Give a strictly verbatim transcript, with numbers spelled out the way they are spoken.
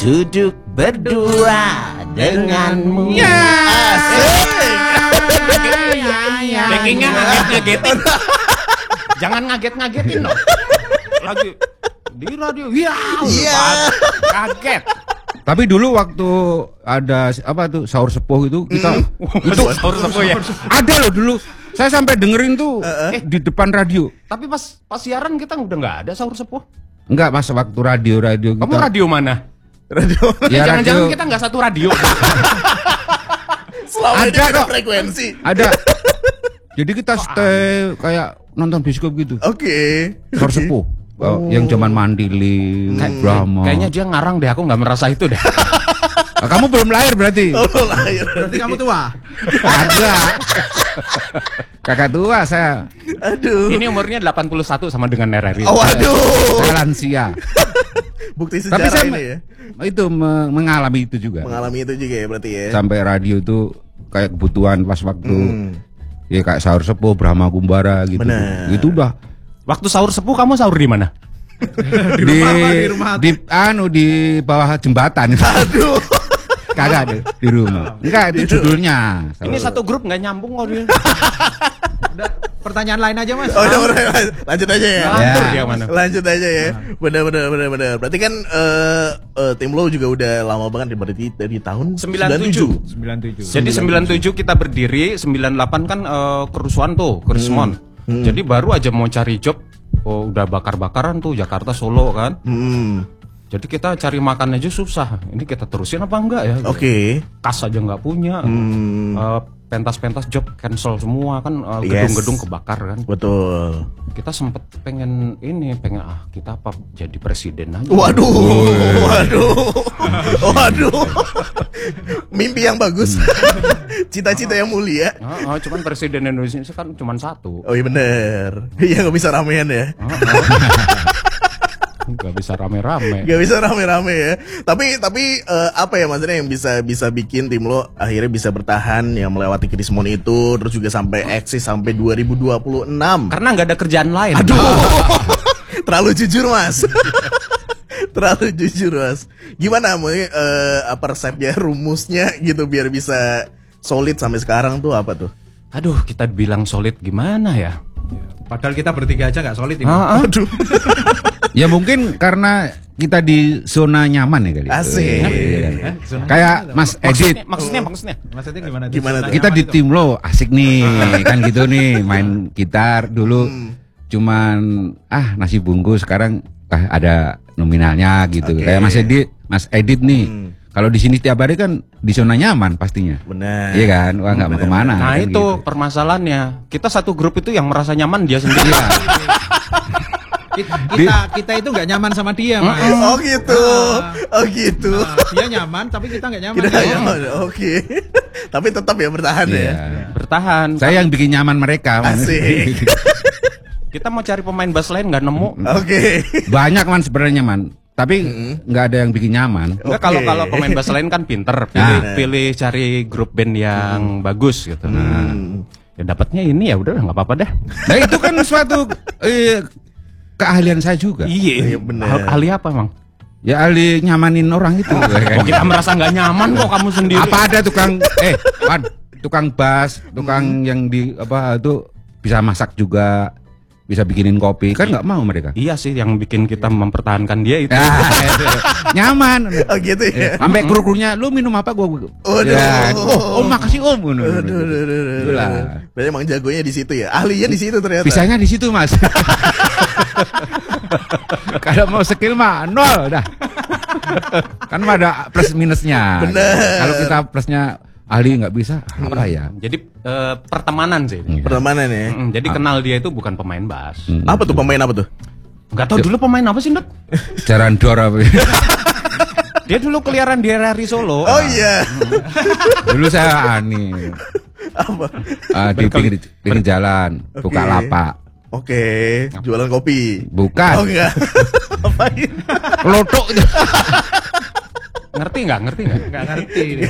duduk berdua denganmu. Ya. Backingnya ngaget-ngagetin. Jangan ngaget-ngagetin dong. Lagi di radio, ya, Iya. kaget. Tapi dulu waktu ada apa tuh sahur sepuh itu kita Itu sahur sepuh ya. ada loh dulu. Saya sampai dengerin tuh eh, di depan radio. Tapi pas pas siaran kita udah nggak ada sahur sepuh. Enggak, pas waktu radio-radio kita. Kamu radio mana? Radio. Ya, Jangan-jangan radio. kita nggak satu radio. Selama ini Ada beda kok. frekuensi. Ada. Jadi kita stay kayak nonton bioskop gitu. Oke. Sahur sepuh. Oh, yang zaman Mandili, Brahma. Kayaknya dia ngarang deh, aku nggak merasa itu deh. Ah, kamu belum lahir berarti. Oh, lahir. Berarti kamu tua. Ada. Kakak tua saya. Aduh. Ini umurnya delapan puluh satu sama dengan R R I. Oh, waduh. Saya lansia. Bukti Tapi sejarah saya ini me- ya. itu me- mengalami itu juga. Mengalami itu juga ya berarti ya. Sampai radio itu kayak kebutuhan pas waktu Hmm. ya kayak sahur sepuh, Brahma Kumbara gitu. Bener. Itu udah Waktu sahur sepuh kamu sahur di mana? di rumah apa? Di rumah? di anu di bawah jembatan. Aduh. Kagak ada di rumah. Enggak, itu judulnya. Ini satu grup nggak nyambung kok dia. Udah, pertanyaan lain aja mas. Oh, udah, udah, udah. Lanjut aja ya. Ngatur Ya. dia mana? Lanjut aja ya. Benar benar benar benar. Berarti kan eh eh, tim lo juga udah lama banget berarti dari tahun sembilan puluh tujuh. sembilan puluh tujuh. Jadi sembilan puluh tujuh kita berdiri, sembilan puluh delapan kan eh, kerusuhan tuh, kerismon. Jadi baru aja mau cari job, oh, udah bakar-bakaran tuh Jakarta Solo kan. Hmm. Jadi kita cari makan aja susah. Ini kita terusin apa enggak ya? Oke. Kas aja nggak punya. Hmm. Eh, pentas-pentas job cancel semua kan, eh, Yes. gedung-gedung kebakar kan. Betul. Kita sempet pengen ini, pengen ah kita apa jadi presiden aja. Waduh. Waduh. Waduh. Mimpi yang bagus. Cita-cita yang mulia. Ah, ah, cuman presiden Indonesia kan cuman satu. Oh iya bener. Iya nggak bisa ramean ya. Gak bisa rame-rame. Gak bisa rame-rame ya. Tapi tapi eh, apa ya maksudnya yang bisa bisa bikin tim lo akhirnya bisa bertahan yang melewati krismon itu terus juga sampai eksis sampai dua ribu dua puluh enam. Karena nggak ada kerjaan lain. Aduh. Terlalu jujur mas. Terlalu jujur mas. Gimana mau eh, apa resepnya, rumusnya gitu biar bisa solid sampai sekarang tuh apa tuh? Aduh, kita bilang solid gimana ya? Padahal kita bertiga aja nggak solid ini. Ah, ah. Aduh. Ya mungkin karena kita di zona nyaman ya kali. Asik. Iya kan? Eh, zona Kayak nyaman Mas Edit. Maksudnya, maksudnya, maksudnya. Maksudnya gimana? tuh? Gimana tuh? Kita di tim lo asik nih kan gitu nih main gitar dulu cuman ah nasi bungkus sekarang ah, ada nominalnya gitu. Oke. Kayak Mas Edit, Mas Edit nih. Hmm. Kalau di sini tiap hari kan di zona nyaman pastinya. Benar. Iya kan? Wah nggak mau Benar, kemana. Nah kan itu gitu. permasalahannya. Kita satu grup itu yang merasa nyaman dia sendiri. Iya. Kita, kita kita itu nggak nyaman sama dia mas. Oh gitu. Oh gitu. Nah, dia nyaman tapi kita nggak nyaman. Kita sama dia. nyaman. Oke. Tapi tetap ya bertahan Iya. ya. Bertahan. Saya yang bikin nyaman mereka. Man. Asik. Kita mau cari pemain bass lain nggak nemu. Oke. Banyak man sebenarnya man. Tapi nggak ada yang bikin nyaman. Enggak, Oke. kalau kalau pemain bass lain kan pinter, pilih Nah. pilih cari grup band yang bagus gitu. Nah, ya dapatnya ini ya udah nggak apa-apa deh. Nah itu kan suatu eh, keahlian saya juga. Iya, bener. Hal- ahli apa emang? Ya ahli nyamanin orang itu. ya kan? Oh, kita merasa nggak nyaman kok kamu sendiri. Apa ada tukang eh Wan, tukang bass, tukang yang di apa itu bisa masak juga, bisa bikinin kopi kan nggak mau mereka. Iya sih yang bikin kita mempertahankan dia itu. Ah, itu. Nyaman. Oh gitu ya. Eh, Sampai kru-krunya lu minum apa gua. gua- Waduh. Ya, oh, oh makasih om. Aduh, Aduh, aduh, aduh, aduh. Itulah. Berarti emang jagonya di situ ya. Ahlinya di situ ternyata. Bisanya di situ mas. Kalau mau skill mah nol dah. Kan ada plus minusnya. Bener. Kalau kita plusnya ahli nggak bisa apa ya? Jadi eh, pertemanan sih. Pertemanan ya. Mm, jadi kenal dia itu bukan pemain bass. Apa tuh pemain apa tuh? Nggak tahu dulu pemain apa sih, Ndut? Jaran dor apa? Dia dulu keliaran di R R I Solo. Oh iya. Dulu saya ani Apa? ah, di pinggir, pinggir jalan buka Oke. lapak. Oke, jualan kopi. Bukan. Oh enggak. Apain? Lotok. Ngerti nggak? Ngerti nggak? Nggak ngerti. dia.